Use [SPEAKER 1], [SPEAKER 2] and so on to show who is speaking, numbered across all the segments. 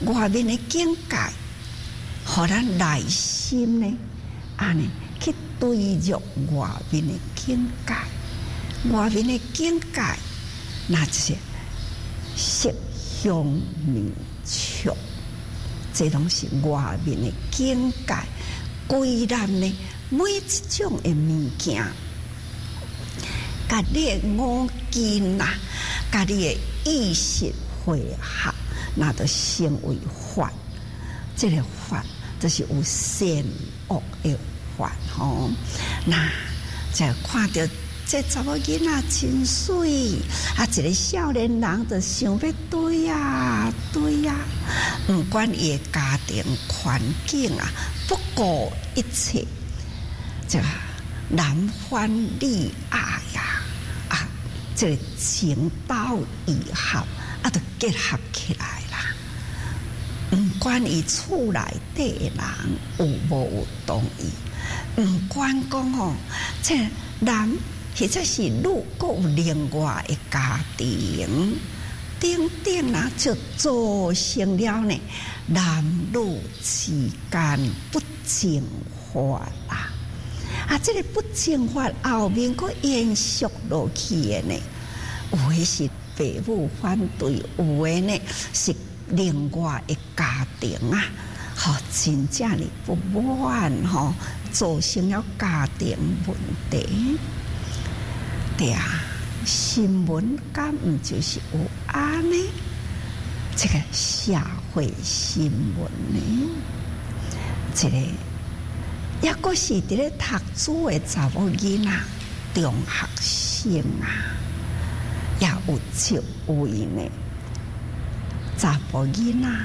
[SPEAKER 1] 外面的境界，互咱内心呢，安尼去对入外面的境界。外面的境界，那就是色香味触，这拢是外面的境界。归纳呢，每一种的物件，甲你的五根呐，甲你的意识汇合，那就成为法。这个法就是有善恶的法吼。那就看到这查某囡仔真水，一个少年人就想要对啊对啊，不管伊的家庭环境啊，不顾一切，这个男欢女爱呀啊，这个情投意合啊，就结合起来啦。不管伊厝内底的人有无有同意，不管讲吼，这男或者是女，各有另外的家庭，等等啦，就造成了呢男女之间不正法啦。啊，这个不正法后面佫延续落去的呢，有的是父母反对，有的呢是另外的家庭啊，真正的不满造成了家庭问题。对啊，新闻敢唔就是有安呢？这个社会新闻呢，这个也佫是伫咧读书的查某囡仔、中学生啊，也有一位呢查甫囡仔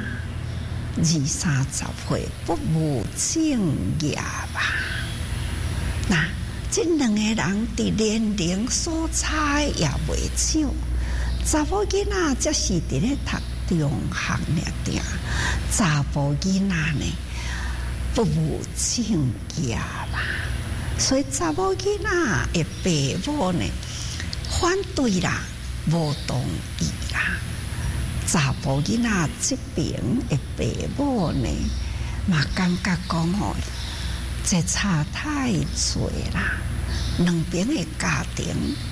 [SPEAKER 1] 20-30岁不务正业吧？那这两个人伫年龄所差也袂少，查某囡仔则是伫咧读中学尔，查甫囡仔呢不务正业啦，所以查某囡仔的父母呢反对啦，无同意啦。查甫囡仔这边的父母呢，嘛感觉讲吼，这差太多啦，两边的家庭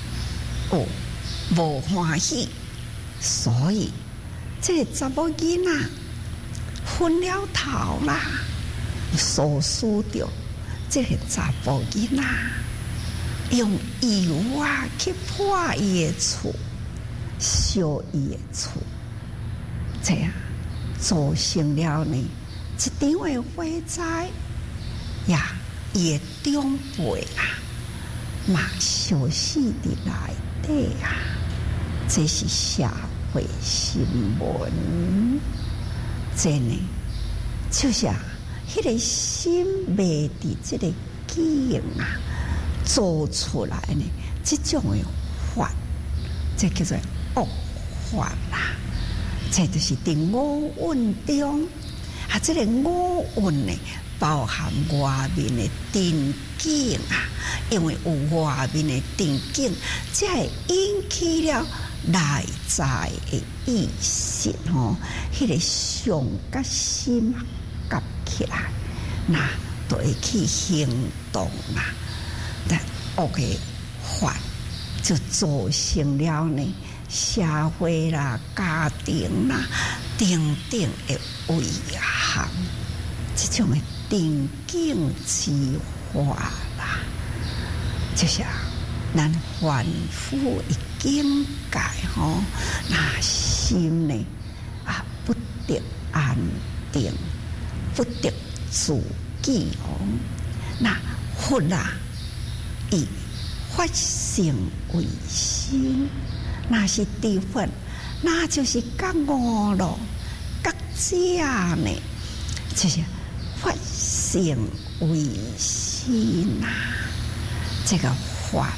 [SPEAKER 1] 无欢喜，所以这查某囡仔昏了头啦，所输掉这个查甫囡仔用油啊去破伊的厝，烧伊的厝，这样造成了呢一场的火灾呀，伊的长辈啊嘛烧死伫内底啊，这是社会新闻。这呢就是迄个心未伫这个境啊做出来呢，这种的法，这叫做恶法啦。这就是伫五蕴中啊，这个五蕴呢包含外面的定境啊，因为有外面的定境，才会引起了内在的意识迄个上甲心夹起来，那就会去行动啦。但恶的法就造成了呢社会啦、家庭啦等等的危害，这种的定境之法啦，就是咱凡夫的境界那心呢不得安定，不得自己那佛啊，以法性为心，那是地分，那就是甲我咯，甲假呢，就是法性为心这个法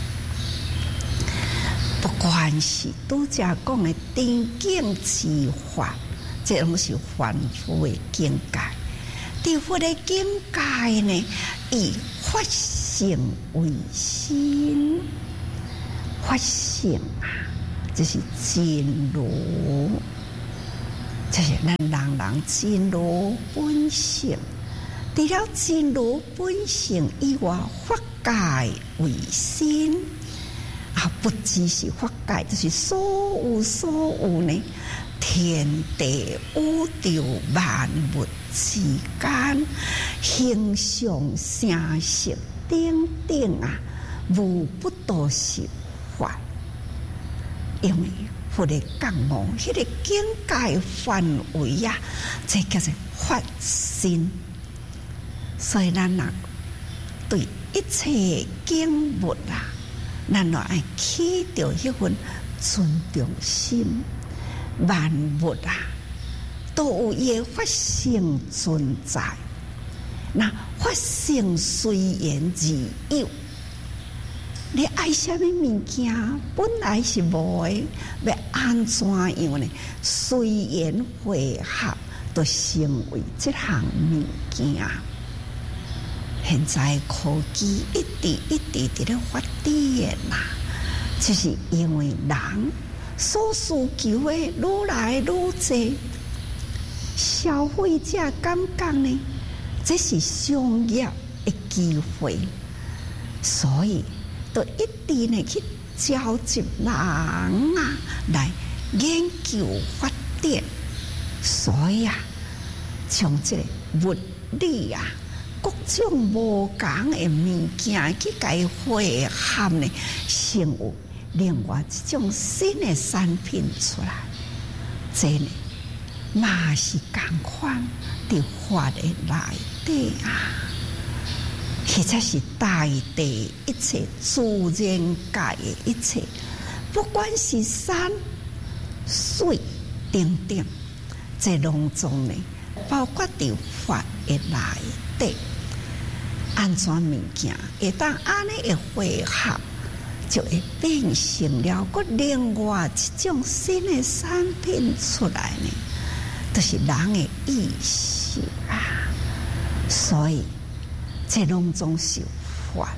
[SPEAKER 1] 不管是拄则讲的定境之法，这拢是凡夫的境界。伫佛的境界呢，以法性为心，法性就是真如这是咱人真如本性。除了真如本性以外，法界为心啊，不只是法界，就是所有呢，天地宇宙万物之间，形象声色等等啊，无不都是法。因为佛的觉悟，迄个境界范围啊，这叫做法身。所以咱啊，对一切景物啊，咱就爱起着迄份尊重心。万物啊，都有伊的法性存在。那法性虽然而有，你爱什么物件，本来是无的，要安怎样呢？随缘汇合，就成为这项物件。现在科技一直伫咧发展啦，就是因为人所需求的愈来愈多，消费者感觉呢，这是商业的机会，所以就一直呢去召集人啊来研究发展，所以啊，从这个物理啊。各种无同的物件去解汇合呢，成为另外一种新的产品出来。这呢，嘛是同款伫法的内底啊，或者是大地一切自然界的一切，不管是山水等等，这拢总呢，包括伫法的内底。安怎物件会当安尼会汇合，就会变成了个另外一种新的产品出来呢？就是人的意识啊！所以这拢总是法，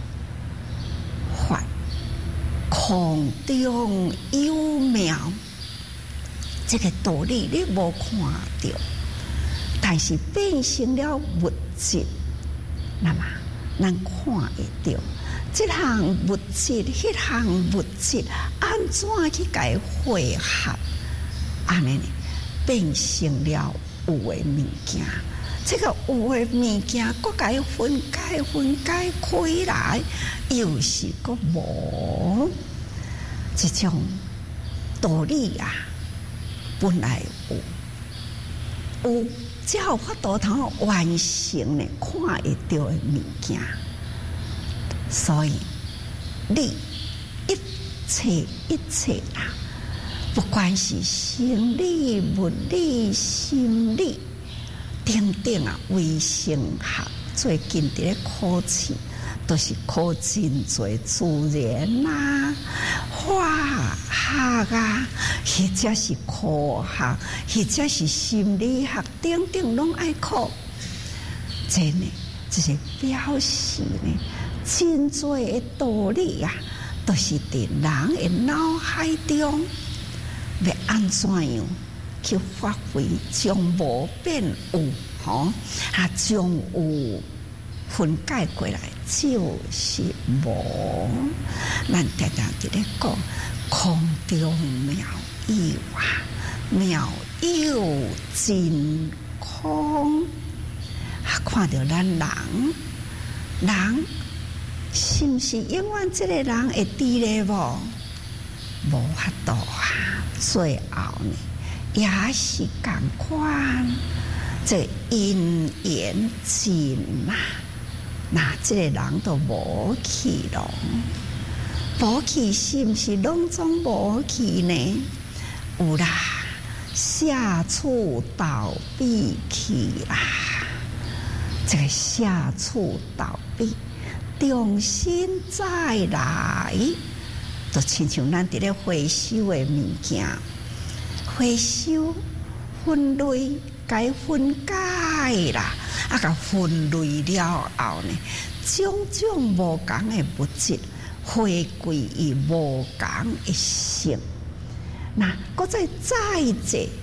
[SPEAKER 1] 空中有妙。这个道理你无看到，但是变成了物质，那么。咱看会到，这项物质，迄项物质，安怎去解汇合？安尼变成了有的物件。这个有的物件，各解分解开来，又是个无。这种道理啊，本来有。只有法度通完成呢，看会到的物件，所以你一切啦，不管是生理、物理、心理等等啊，微生学最近伫咧考试，都是考真侪自然啦、化学啊，或者是科学，或者是心理学等等，拢爱考。这呢，就是表示呢，真多的道理啊，都是伫人的脑海中，要安怎样去发挥，将无变有，将有分解过来，就是无。咱常常伫咧讲。空中妙有啊，妙有真空。看到咱人是不是永远这个人会伫咧无？无法度啊！最后呢，也是同款，这因缘尽啊，那这个人都无去咯。无去是不是拢总无去呢？有啦，下处倒闭去啦。这个下处倒闭，重新再来，就亲像咱伫咧回收的物件，回收分类该分解啦，甲分类了后呢，种种无同的物质。回归于无同的性，那搁再者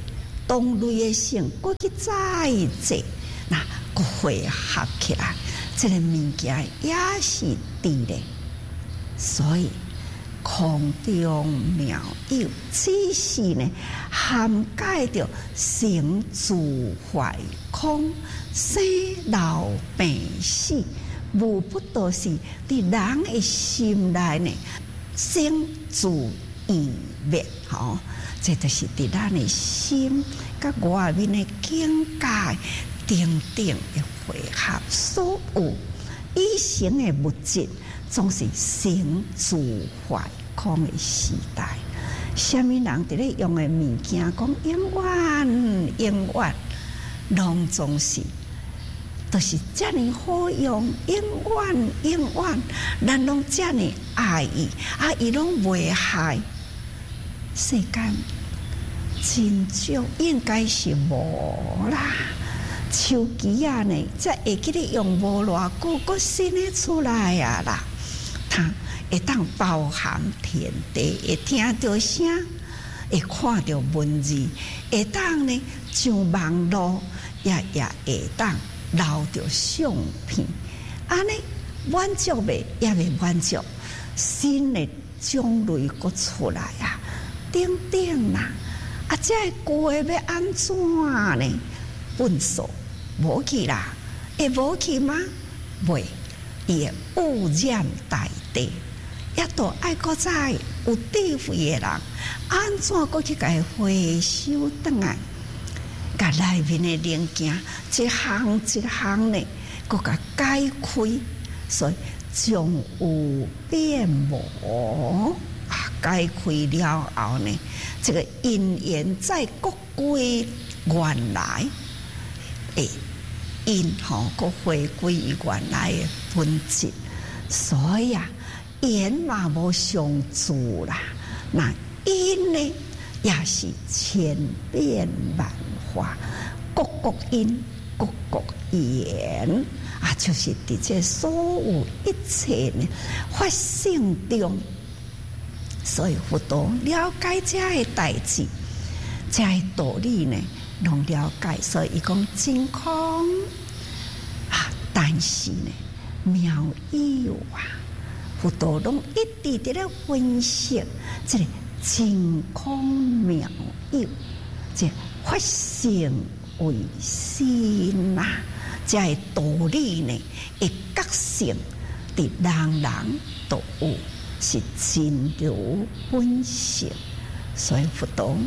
[SPEAKER 1] 同类的性，过去再者，那个汇合起来，这个物件也是对的。所以空中妙有，只是呢涵盖着生住坏空、生老病死，无不都是伫人的心内呢生住异灭。这就是伫咱的心甲外面的境界等等的汇合，所有以前的物质总是生住坏空的时代。什么人伫咧用的物件讲永远永远，拢总是都是遮尼好用，永远永远，咱拢遮尼爱伊，伊拢袂害。世间真少，应该是无啦。手机啊呢，才会记得用无偌久，个新的出来啊啦。它会当包含天地，会听到声，会看到文字，会当呢上网络，也会当留着相片。安尼满足未？也未满足，新的种类个出来啊！等等啦，这过要安怎呢？粪扫无去啦，会无去吗？袂，伊会污染大地，也都爱搁再有智慧的人，安怎搁去甲伊回收转来？甲内面的零件一项一项呢，搁甲解开，所以将有变无。解开了后呢，这个因缘再各归原来的因各回归原来的本质。所以啊，缘嘛无相助啦，那因呢也是千变万化，各因各缘啊，就是伫这所有一切呢发生中。所以佛陀了解这个代志，这个道理呢，拢了解。所以伊讲真空啊，但是呢，妙有啊，佛陀拢一直伫咧分析这个真空妙有，这发生为心呐，这个道理呢，会觉醒伫人人都有。是真如本性，所以佛陀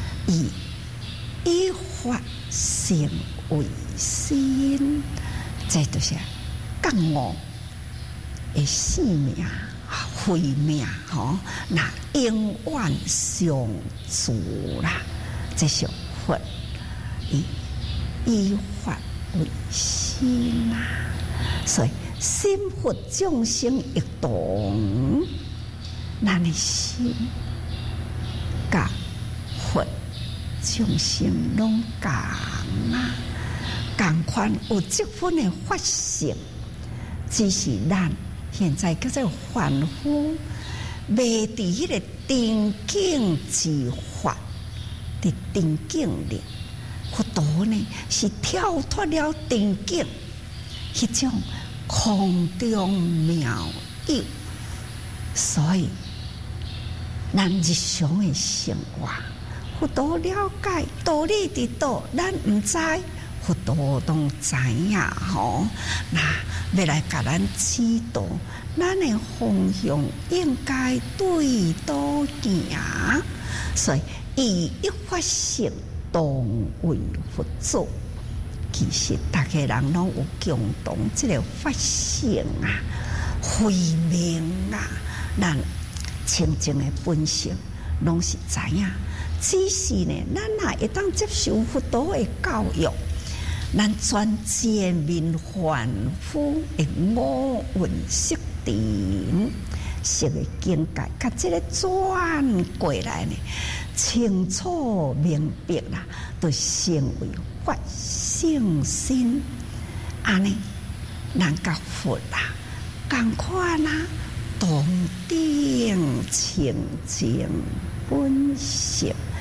[SPEAKER 1] 以法成为心，这就是觉悟的生命、慧命那永远相助啦。这是佛以法为心啦，所以。心佛众生一同，咱的心甲佛众生拢共啊，共款有这份的法性，只是咱现在叫做凡夫，未伫迄个定境之法的定境里，佛陀呢是跳脱了定境，迄种。空中妙有，所以咱日常的生活，佛陀了解道理伫倒，咱唔知，佛陀都知影那要来甲咱指导，咱的方向应该对倒行，所以以一法性同为佛祖。其实，大家人拢有共同这个法性啊、慧命啊，咱清净的本性，拢是知影。只是呢，咱也会当接受佛陀的教育，咱全见面凡夫的五蕴识定识的境界，甲这个转过来呢，清楚明白啦，就成为法性心。安尼，咱甲佛啦，共款啦，同定清净本性，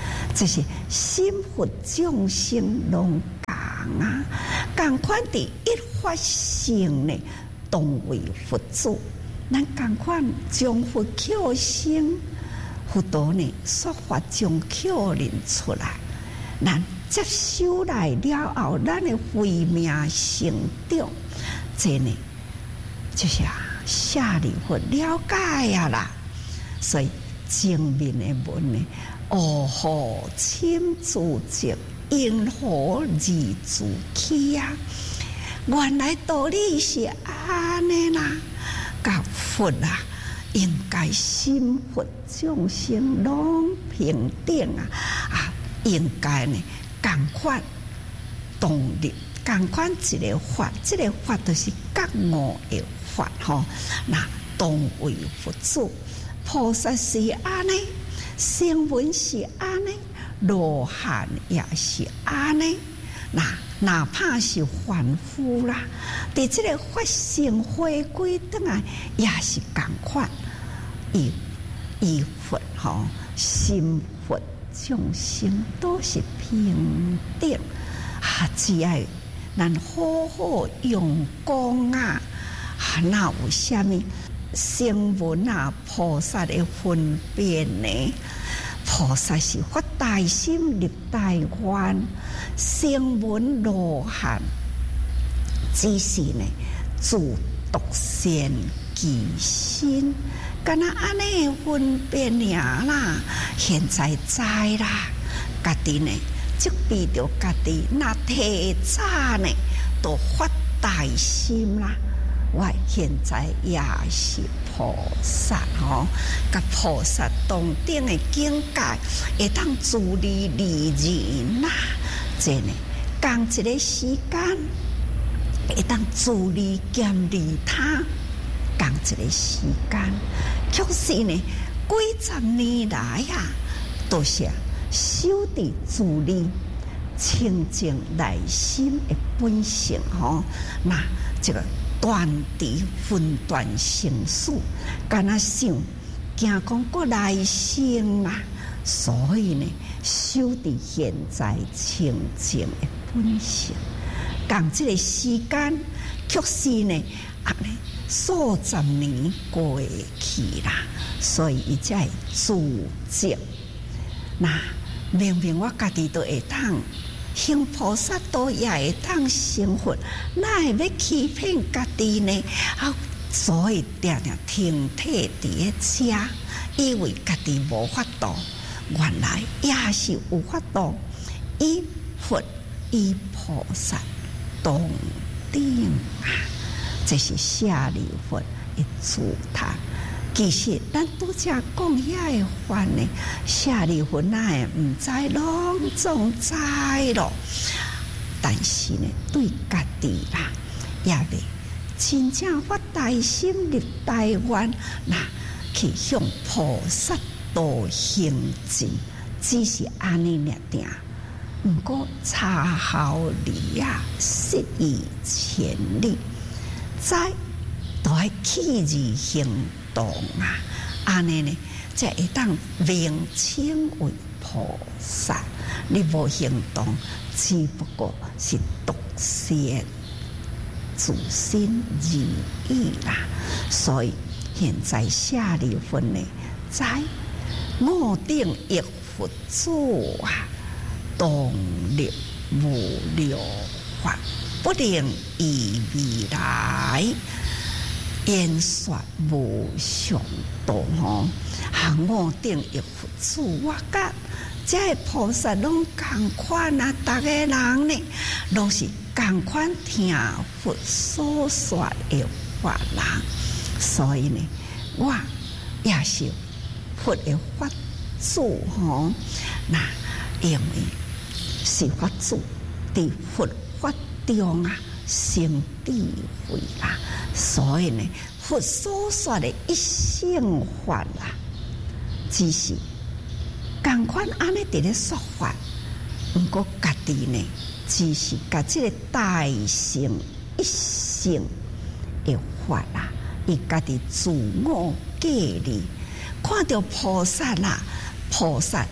[SPEAKER 1] 这是心佛众生拢共啊，共款伫一发性呢，当为佛祖。咱共款将佛口生，佛陀呢说法将口认出来，咱接收来了后，咱的慧命成长，这呢就是舍利弗了解啊啦。所以正面的文呢，何亲自直，因何而自起啊？原来道理是安尼啦，甲佛啊，应该心佛众生拢平等啊，应该呢共款动力，共款一个法，这个法就是觉悟的法吼。那当为佛祖，菩萨是安尼，声闻是安尼，罗汉也是安尼。那哪怕是凡夫啦，伫这个法性回归转来，也是共款。依佛吼，心佛众生都是平等啊！只要咱好好用功啊，哪有啥物声闻啊菩萨的分别呢？菩萨是发大心立大愿，声闻罗汉只是呢自独善其身，敢若安尼分别尔啦。现在知啦，家己呢即逼着家己，那提早呢都发大心啦。我现在也是菩萨吼，甲菩萨同等的境界，会当自利利人啦。这呢，共一个时间，会当自利兼利他，共一个时间，确实呢，几十年来啊，都是修的自利、清净内心的本性吼。那这个断敌分断生死，敢若想惊讲过来生啦，所以呢，修的现在清净的本性，共这个时间，确实呢，数十年过去啦，所以伊才会自证。那明明我家己都会当行菩萨道，也会当成佛，哪会要欺骗家己呢？所以常常停体伫遮，以为家己无法度，原来也是有法度。依佛依菩萨同等啊，这是舍利弗的自谈。其实咱拄则讲遐个法呢，舍利弗哪会毋知，拢总知咯。但是呢，对家己啦，也未真正发大心立大愿，那去向菩萨道行进，只是安尼尔定。毋过差毫厘啊，失意千里，在都爱起而行动啊！安尼呢，才会当名称为菩萨。你无行动，只不过是独善自心而已啦。所以现在舍利弗呢，在我定一佛祖啊，当立无量法，不能以未来。言说无上道吼，我定一佛祖，我甲这菩萨拢共款啊，逐个人呢，拢是共款听佛所说的法人，所以呢，我也是佛的法主吼。那因为是法主，伫佛法中啊，生智慧啦。所以呢，佛所说的一乘法啦，只是共款安尼伫咧说法，毋过家己呢，只是甲这个大乘一乘的法啦，伊家己自我建立，看到菩萨啦，菩萨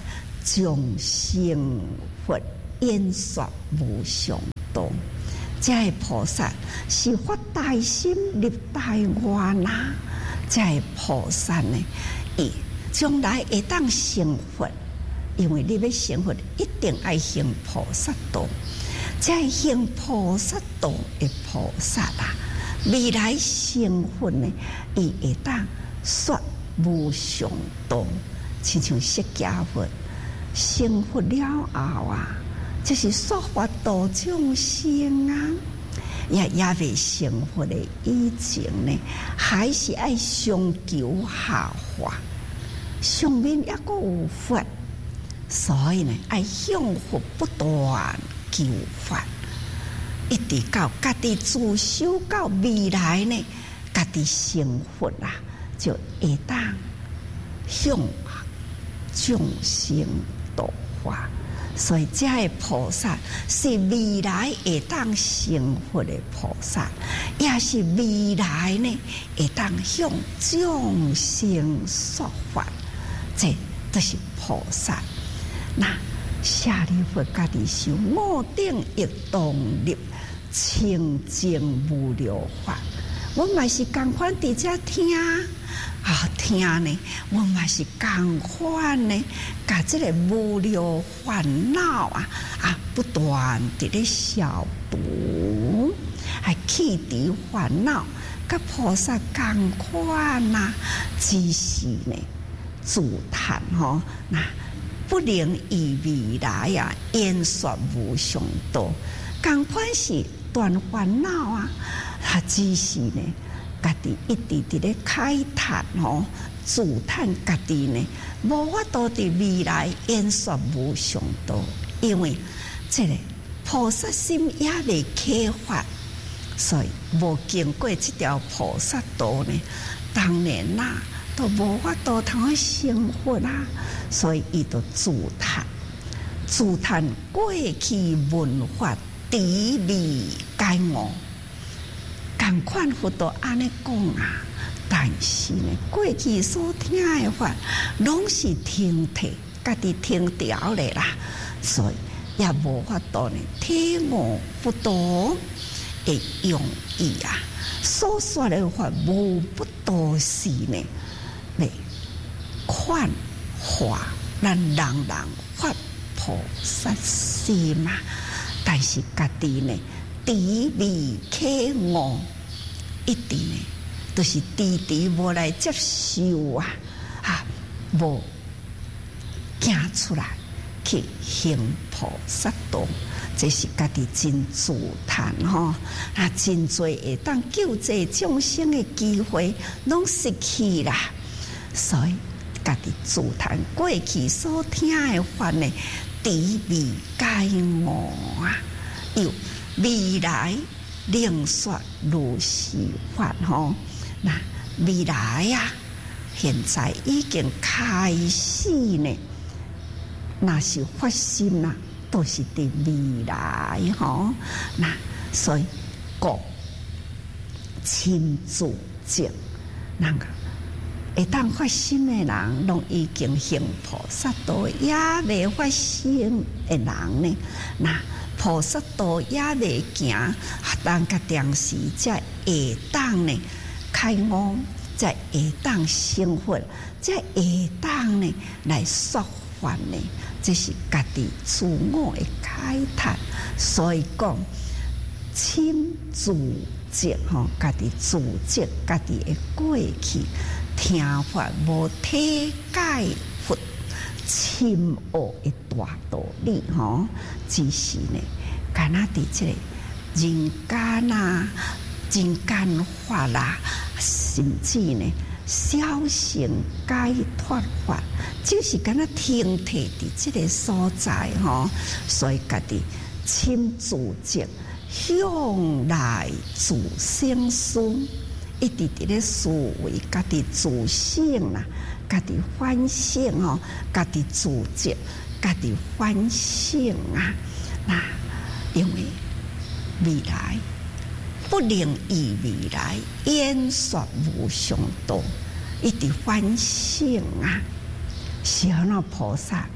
[SPEAKER 1] 将成佛演说无上道。这菩萨是发大心入大愿呐，这菩萨呢，伊将来会当成佛，因为你要成佛，一定要行菩萨道。这行菩萨道的菩萨啊，未来成佛呢，伊会当说无上道，亲像释迦佛成佛了后啊。就是说法度众生啊，也未成佛的以前呢，还是爱上求下化，上面也个有佛，所以呢，爱向佛不断求法，一直到家己自修到未来呢，家己成佛啦，就会当向众生度化。所以这个菩萨是未来会当成佛的菩萨，也是未来呢会当向众生说法，这都是菩萨。那舍利弗家己修五顶一动力清净无量法，我嘛是共款伫遮听。听呢，我嘛是共款呢，甲这个无聊烦恼不断地咧消除，还去除烦恼，甲菩萨共款呐，只是呢自叹那不能以未来演说无上道，共款是断烦恼只是呢。家己一直伫咧开叹自叹家己呢，无法度伫未来演说无上道，因为这个菩萨心也未开发，所以无经过这条菩萨道呢，当然都无法度通成佛啦。所以伊就自叹过去文法地理解我。共款佛都安尼讲但是呢，过去所听的法，拢是听体，家己听调的啦，所以也无法度呢体悟不多的用意所说的话无不多是呢，来劝化咱人发菩萨心但是家己呢，地未开悟，一直呢，都是迟无来接受无行出来去行菩萨道，这是家己真自叹真多会当救济众生的机会拢失去啦，所以家己自叹过去所听的法呢，迟未解悟又未来另说如是法那未来现在已经开始呢，那是发心都是伫未来那所以各亲自证，那个会当发心的人，拢已经行菩萨道，也未发心的人呢，那菩萨道也未行，当个当时才会当呢开悟，才会当成佛，才会当呢来说法呢。这是家己自我的开叹，所以讲亲自证家己自证家己的过去听法无体解佛深奥的大道理只是呢，敢若伫这个人间人间法甚至呢小乘解脱法，就是敢若停摕伫这个所在所以家己亲自证，向来自省思，一直伫咧思维家己自省家己反省家己自证，家己反省那因为未来不能以未来演说无上道，一直反省小那菩萨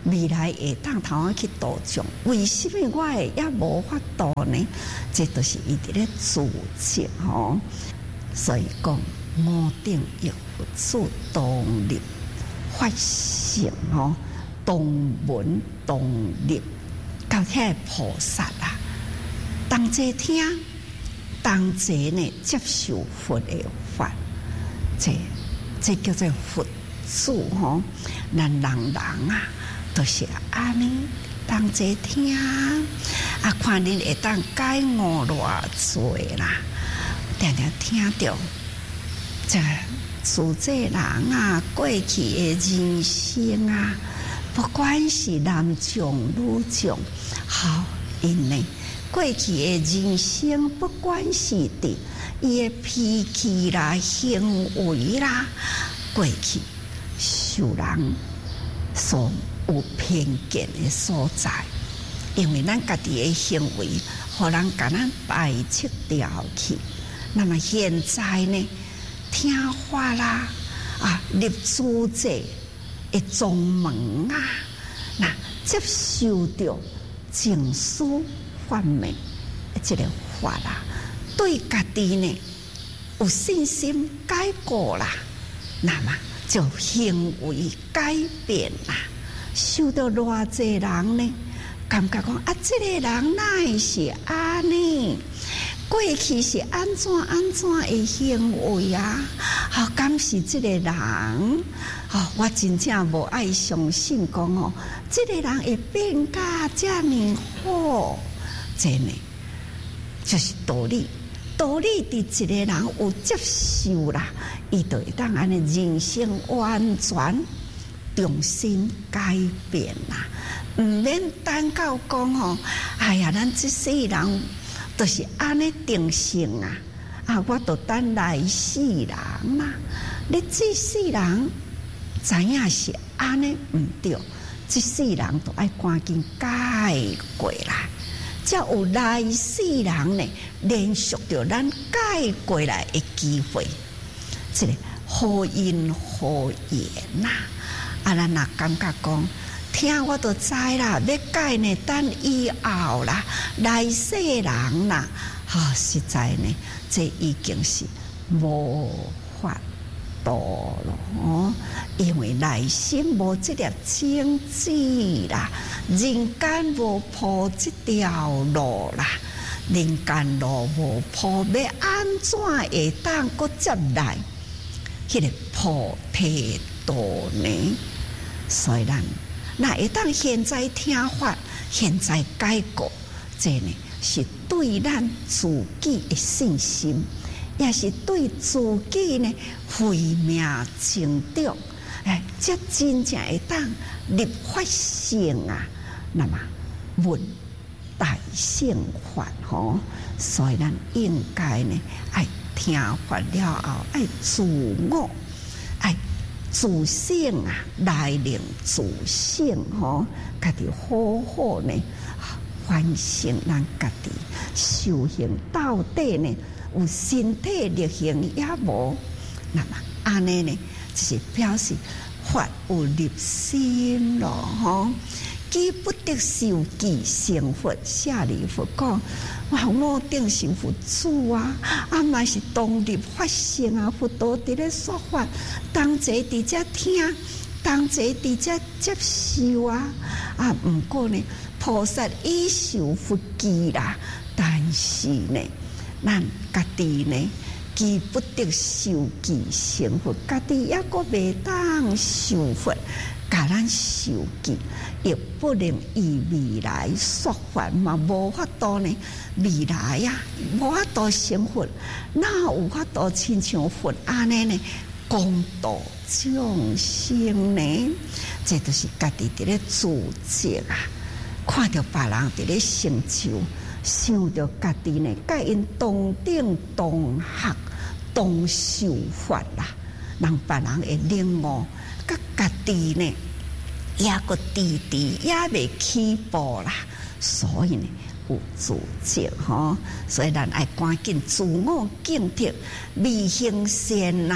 [SPEAKER 1] 未来会当头去度众，为什么我会也无法度呢？这都是伊伫咧自责吼。所以讲五顶一佛子同立法性吼，同闻同立，到遐菩萨啊，同齐听，同齐呢接受佛的法，这叫做佛子吼。咱人啊，都是安尼，同齐听啊，看恁会当解悟偌济啦。定定听到这自济人啊，过去的人生啊，不管是男众女众，好，因为过去的人生，不管是伫伊的脾气啦、行为啦，过去受人所有偏见的所在，因为咱家己的行为，互人甲咱排斥掉去。那么现在呢，听话啦，入自济的宗门啊，那接受到净思法门这个法啦，对家己呢有信心改过啦，那么就行为改变啦。受到偌济人呢，感觉讲这个人哪会是安尼？过去是安怎的行为啊？好，敢是这个人？我真正无爱相信讲这个人会变甲这么好，真的就是道理。道理伫一个人有接受啦，伊就会当安尼人生完全重新改变啦，唔免等到讲哎呀，咱这世人都是安尼定性我都等来世人啦。你这世人知影是安尼唔对，这世人都爱赶紧改过来，才有来世人呢连续着咱改过来的机会。这个好因好缘呐，咱若感觉讲听我都知啦，要改呢，等以后啦，来世人啦，实在呢，这已经是无法度了因为内心无这粒种子啦，人间无铺这条路啦，人间路无铺，要安怎会当搁接来迄个菩提道呢？所以咱会当现在听法，现在改过，这呢是对咱自己的信心，也是对自己呢慧命成长，这真正会当立法性那么闻大乘法所以咱应该呢爱听法了后，爱自我，爱自省来令自省家己好好呢反省咱家己修行到底呢有身体力行也无，那么安尼呢就是表示法有入心咯既不得受记成佛，舍利弗讲我定成佛主嘛是当立法性佛陀伫咧说法，同齐伫遮听，同齐伫遮接受不过呢菩萨已受佛记啦，但是呢咱家己呢既不得受记成佛，家己也阁未当受佛甲咱受记，亦不能以未来说法嘛，无法度呢未来无法度成佛，哪有法度亲像佛安尼呢公度众生呢？这就是家己伫咧自责看到别人伫咧成就，想到家己呢甲因同等同学同受法让别人会领悟，甲家己呢也个迟也未起步啦，所以呢有自责所以咱爱赶紧自我警惕，未行善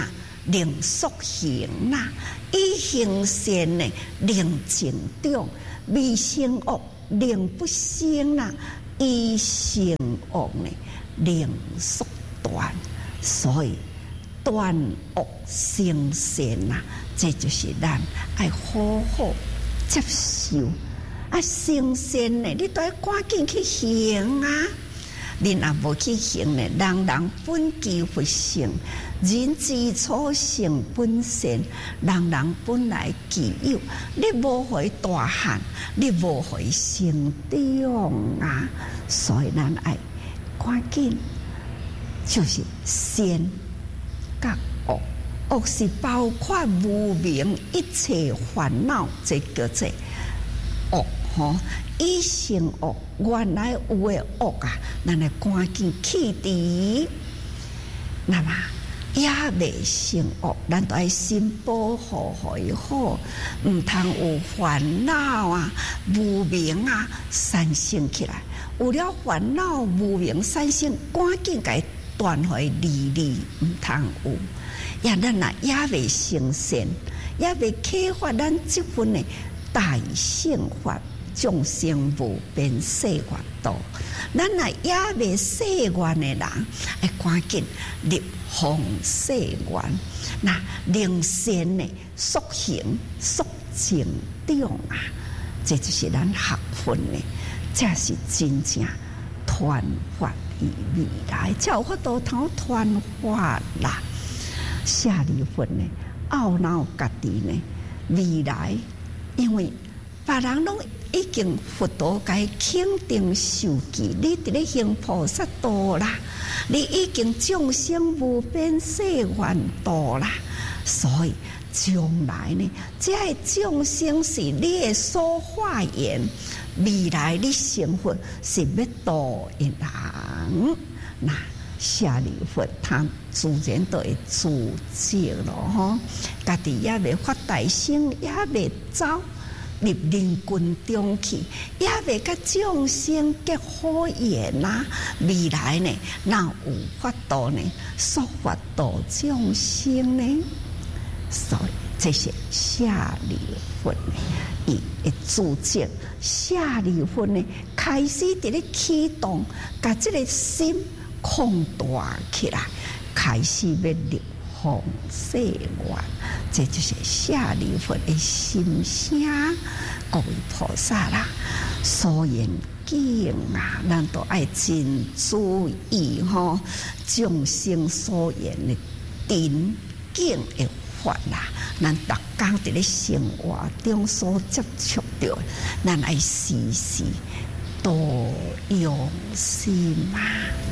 [SPEAKER 1] 令所行啦，以行善呢令成长，未成恶令不生啦，以成恶呢令缩断。所以断恶生善呐，这就是咱爱好好接受。啊，生善呢，你都要赶紧去行啊！你若无去行呢，人人本具佛性，人之初性本善，人人本来具有。你无互伊大汉，你无互伊成长啊！所以咱爱赶紧，就是善甲恶，恶是包括无明一切烦恼，这叫做恶。以成恶，原来有的恶啊，咱来赶紧去除。那么也未成恶，咱都爱心保护伊好，唔通有烦恼啊、无明啊产生起来。有了烦恼、无明产生，赶紧甲伊断开离，唔通有。也咱啊也未成善，也未启发咱这份的大乘法。众生无边誓愿度，咱若也未誓愿的人，要赶紧立弘誓愿，那令善呢速行速成长啊！这就是咱学佛呢，这是真正传法于未来，才有法度通传法啦。舍利弗呢，懊恼家己呢，未来因为别人拢已经佛陀该肯定受记，你伫咧行菩萨道啦，你已经众生无边誓愿度啦，所以将来呢，这众生是你的所化缘，未来你成佛是要度一人，那舍利弗他自然都会自责咯吼，家己也未发大心，也未走。入人群中去，也未甲众生结好缘呐。未来呢，哪有法度呢？说法度众生呢？所以这些舍利弗呢，伊会自责。舍利弗呢，开始伫咧启动，甲这个心扩大起来，开始要立弘誓愿，这就是舍利弗的心声。各位菩萨啦，所言经啊，咱都爱真注意吼，众生所言的真经的法啦，咱逐工伫咧生活中所接触到，咱爱时时多用心啊。